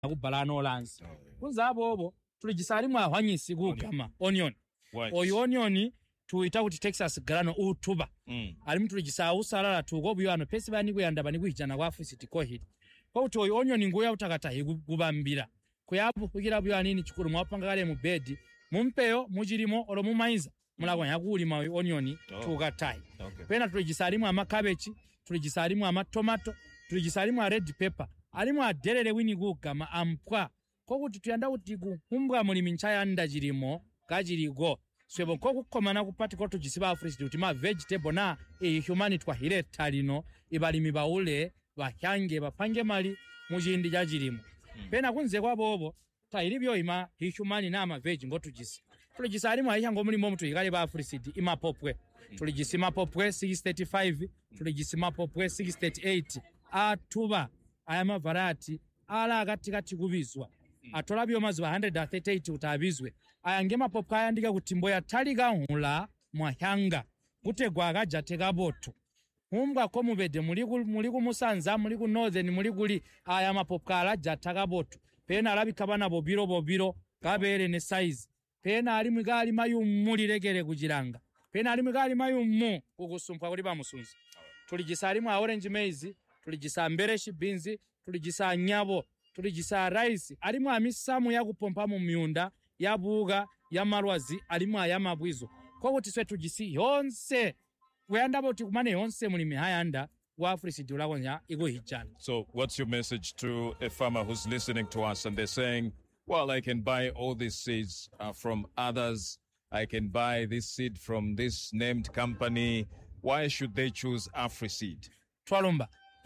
kubalano lansi kunzabo obo tulijisalimu ahwanyisi kugama onion oyo onion tuita kuti Texas grano utuba ali mtulijisa usalala tugo buyano pesi bani kuyanda bani kujana kwa City Kohit kwa kuti oyo onion nguya utakata kubambira kuyabu kugira buyanini chikuru mwapanga kale mu bed mumpeyo mujirimo olo mumaiza mulagwa yakulima oyo onion tukatai pena tulijisalimu amakabechi tulijisalimu amatomato tulijisalimu red pepper alimu aderere wini kugama ampwa kokuti tuyanda kuti kuhumbwa mulimi nchaya ndajirimo kajirigo swebo kokukomana kupati ko tujisiba afrisi kuti ma vegetable na humanity kwa hile talino ibalimi baule bahyange bapange mali mujindi jajirimo pena kunze kwa bobo tairibyo ima humani na ma veg ngotujisi tulijisa alimu ayihango mulimo mtu ikale ba afrisi ima popwe tulijisima popwe 635 tulijisima popwe 638 atuba ayama varati ala katikati kubizwa atolabyo maziwa 138 utabizwe ayangema popka yandika kuti mboya taliga hula mwahanga kutegwa akaja tekaboto humbwa ko mubede muli kumusanza muli ku northern muli kuli ayama popka alaja takaboto pena alabika bana bobiro kabere ne size pena ali mwigali mayumuli legere kujiranga pena ali mwigali mayumu kukusumpwa kuli bamusunzi tulijisalimu orange maize tulijisa mbereshi beans tulijisa nyabo tulijisa rice alimu amisamu ya kupompa mu myunda ya buga ya marwazi alimu ayamabwizo kwa kuti swe tujisi yonse kuyanda boti kumane yonse mulimi hayanda wa Afrisi dulagonya igo hijana. So what's your message to a farmer who's listening to us and they're saying, well, I can buy all these seeds from others, I can buy this seed from this named company, why should they choose AfriSeed? Twalomba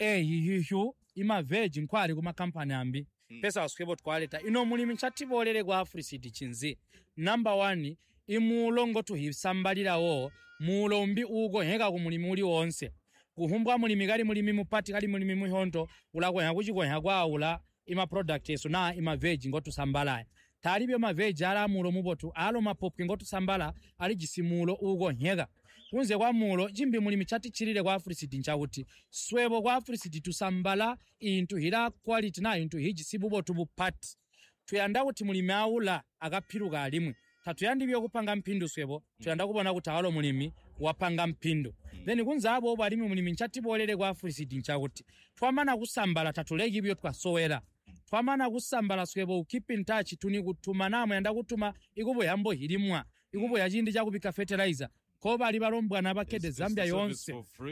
hiyo ima veg nkwali kuma company ambi pesa waskwebo twaleta ino mulimi nchatibolere kwa AfriSeed chinzi number 1 imulongo tuhisambalira wo mulombi ugo heka ku mulimi uli wonse kuhumbwa mulimi gali mulimi mupati gali mulimi muhonto ulako yakuchiko yakwaula ima product yeso na ima veg ngotu sambala talibyo ma veg ala mulo mubotu alo mapopke ngotu sambala ali jisimulo ugo heka kunze kwa mulo jimbi mulimi chati chirire kwa AfriSeed nchakuti swebo kwa AfriSeed tusambala into hila quality na into hiji sibubo tubupati tuyanda kuti mulimi aula akapiruka alimwe tatuyandi byo kupanga mpindu swebo tuyanda kubona kuti alo mulimi wapanga mpindu then kunza abo obalimi mulimi nchati bolere kwa AfriSeed nchakuti twamana kusambala tatulegi byo twasowera twamana kusambala swebo keep in touch tuni kutuma namwe yanda kutuma ikubo yambo hilimwa ikubo yajindi jakubika fertilizer koba libalombwa nabakede Zambia yonse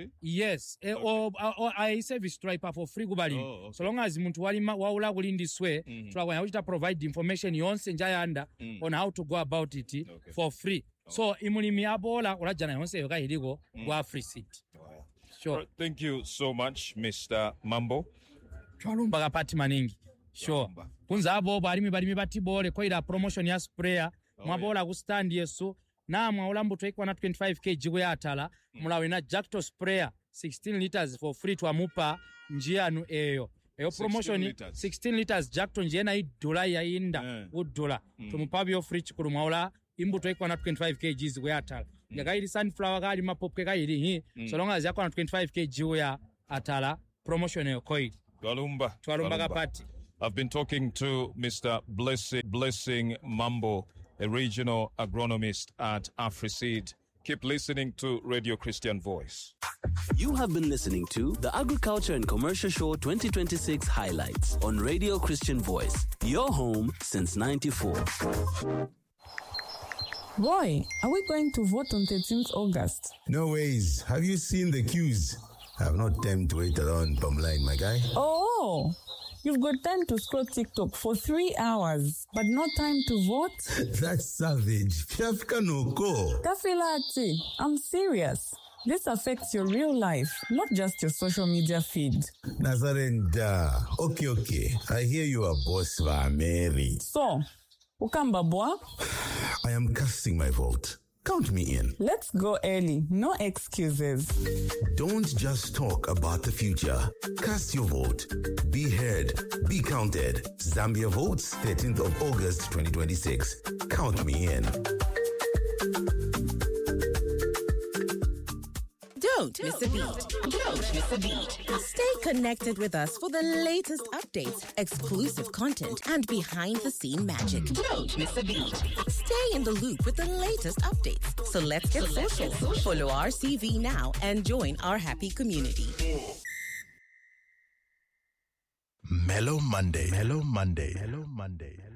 yes I service stripe for free kubali so long as muntu walima waula kulindiswe tulakwa yakuchita provide information yonse njayanda on how to go about it for free so imulimi abola ulajana yonse yoka hiliko kwa AfriSeed. Sure. Thank you so much Mr. Mambo. Twalomba kapati maningi. Sure. Kunza abo balimi batibole ko ila promotion ya sprayer mwabola ku stand yeso na mwaolambo twaikwa na 25 kg go yatala mulawe na Jacto sprayer 16 liters for free twamupa njianu eyo promotion 16 liters Jacto njena $1 ya inda $1 tumupa byo free chikuru mwaola imbu twaikwa na 25 kg go yatala yakaili sunflower gali mapopke kaili hi so long as yakwa na 25 kg go ya atala promotion eyo koili twalumba kapati. I've been talking to Mr. Blessing Mambo, a regional agronomist at AfriSeed. Keep listening to Radio Christian Voice. You have been listening to the Agriculture and Commercial Show 2026 highlights on Radio Christian Voice, your home since 94. Boy, are we going to vote on 13th August? No ways. Have you seen the queues? I have not time to wait around online, my guy. Oh, you've got time to scroll TikTok for 3 hours, but no time to vote? That's savage. Kafilati, I'm serious. This affects your real life, not just your social media feed. Nazarenda. Okay. I hear you are boss Mary. So, Ukambabwa? I am casting my vote. Count me in. Let's go early. No excuses. Don't just talk about the future. Cast your vote. Be heard. Be counted. Zambia votes 13th of August 2026. Count me in. Don't miss a beat. Don't miss a beat. Stay connected with us for the latest updates, exclusive content, and behind-the-scene magic. Don't miss a beat. Stay in the loop with the latest updates. So let's get social. Follow RCV now and join our happy community. Mellow Monday. Mellow Monday. Mellow Monday.